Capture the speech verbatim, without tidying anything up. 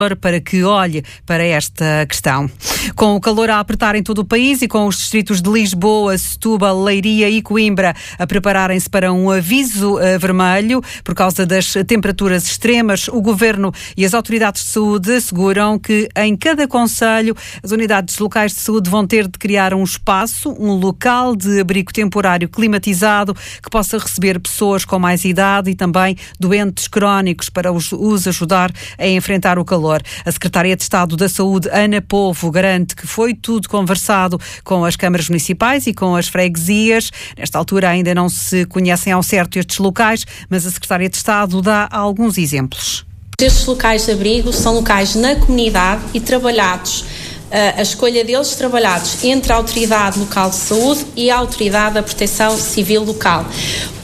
para que olhe para esta questão. Com o calor a apertar em todo o país e com os distritos de Lisboa, Setúbal, Leiria e Coimbra a prepararem-se para um aviso uh, vermelho por causa das temperaturas extremas, o Governo e as autoridades de saúde asseguram que em cada concelho as unidades locais de saúde vão ter de criar um espaço, um local de abrigo temporário climatizado que possa receber pessoas com mais idade e também doentes crónicos para os, os ajudar a enfrentar o calor. A Secretária de Estado da Saúde, Ana Povo, garante que foi tudo conversado com as câmaras municipais e com as freguesias. Nesta altura ainda não se conhecem ao certo estes locais, mas a Secretária de Estado dá alguns exemplos. Estes locais de abrigo são locais na comunidade e trabalhados, a escolha deles trabalhados entre a Autoridade Local de Saúde e a Autoridade da Proteção Civil Local.